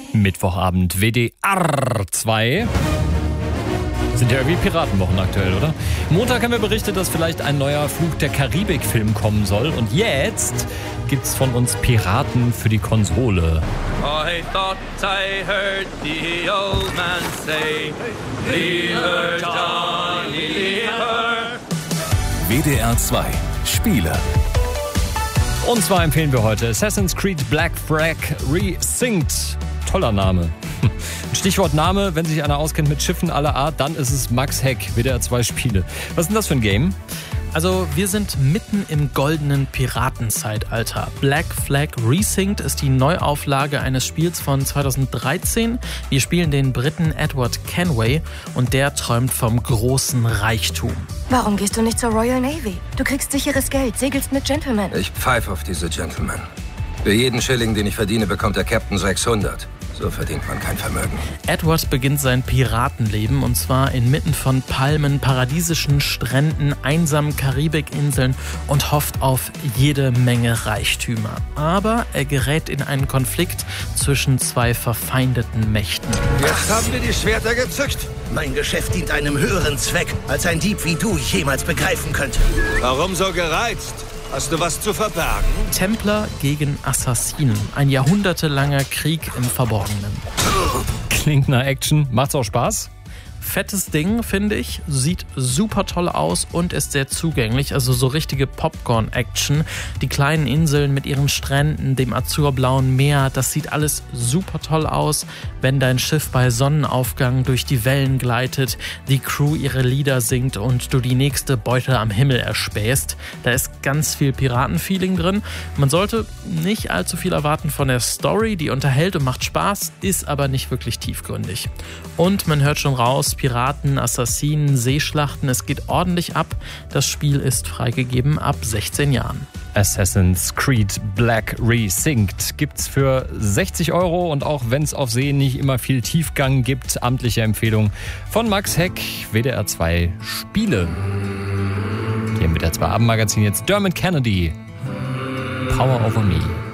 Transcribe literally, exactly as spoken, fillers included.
Mittwochabend, W D R zwei. Sind ja irgendwie Piratenwochen aktuell, oder? Montag haben wir berichtet, dass vielleicht ein neuer Fluch der Karibik-Film kommen soll. Und jetzt gibt's von uns Piraten für die Konsole. I thought I heard the old man say, leave her, Johnny, leave her. W D R zwei Spiele. Und zwar empfehlen wir heute Assassin's Creed Black Flag Resynced. Toller Name. Stichwort Name, wenn sich einer auskennt mit Schiffen aller Art, dann ist es Max Heck, W D R zwei Spiele. Was ist denn das für ein Game? Also wir sind mitten im goldenen Piratenzeitalter. Black Flag Resynced ist die Neuauflage eines Spiels von zweitausenddreizehn. Wir spielen den Briten Edward Kenway und der träumt vom großen Reichtum. Warum gehst du nicht zur Royal Navy? Du kriegst sicheres Geld, segelst mit Gentlemen. Ich pfeife auf diese Gentlemen. Für jeden Schilling, den ich verdiene, bekommt der Captain sechshundert. So verdient man kein Vermögen. Edward beginnt sein Piratenleben und zwar inmitten von Palmen, paradiesischen Stränden, einsamen Karibikinseln und hofft auf jede Menge Reichtümer. Aber er gerät in einen Konflikt zwischen zwei verfeindeten Mächten. Jetzt haben wir die Schwerter gezückt. Mein Geschäft dient einem höheren Zweck, als ein Dieb wie du jemals begreifen könnte. Warum so gereizt? Hast du was zu verbergen? Templer gegen Assassinen. Ein jahrhundertelanger Krieg im Verborgenen. Klingt nach Action. Macht's auch Spaß? Fettes Ding, finde ich. Sieht super toll aus und ist sehr zugänglich. Also so richtige Popcorn-Action. Die kleinen Inseln mit ihren Stränden, dem azurblauen Meer, das sieht alles super toll aus. Wenn dein Schiff bei Sonnenaufgang durch die Wellen gleitet, die Crew ihre Lieder singt und du die nächste Beute am Himmel erspähst. Da ist ganz viel Piratenfeeling drin. Man sollte nicht allzu viel erwarten von der Story. Die unterhält und macht Spaß, ist aber nicht wirklich tiefgründig. Und man hört schon raus, Piraten, Assassinen, Seeschlachten, es geht ordentlich ab. Das Spiel ist freigegeben ab sechzehn Jahren. Assassin's Creed Black Resynced gibt's für sechzig Euro und auch wenn es auf See nicht immer viel Tiefgang gibt, amtliche Empfehlung von Max Heck, W D R zwei Spiele. Hier im W D R zwei Abendmagazin jetzt Dermot Kennedy, Power Over Me.